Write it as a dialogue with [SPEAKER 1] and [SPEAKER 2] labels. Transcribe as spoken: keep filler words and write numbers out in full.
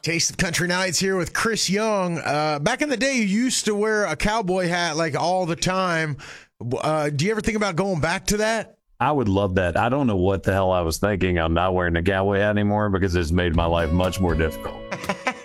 [SPEAKER 1] Taste of Country Nights here with Chris Young. Uh, back in the day, you used to wear a cowboy hat like all the time. Uh, do you ever think about going back to that?
[SPEAKER 2] I would love that. I don't know what the hell I was thinking. I'm not wearing a cowboy hat anymore because it's made my life much more difficult.